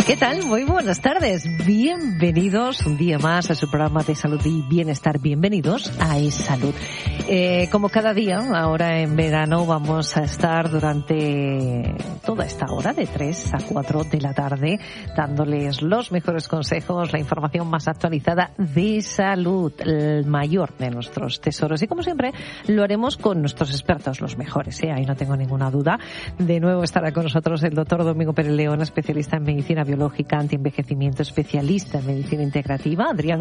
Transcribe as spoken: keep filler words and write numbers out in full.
¿Qué tal? Muy buenas tardes. Bienvenidos un día más a su programa de salud y bienestar. Bienvenidos a eSalud. Eh, como cada día, ahora en verano vamos a estar durante toda esta hora, de tres a cuatro de la tarde, dándoles los mejores consejos, la información más actualizada de salud, el mayor de nuestros tesoros. Y como siempre, lo haremos con nuestros expertos, los mejores, ¿eh? Ahí no tengo ninguna duda. De nuevo estará con nosotros el doctor Domingo Pérez León, especialista en medicina biológica, antienvejecimiento, especialista en medicina integrativa. Adrián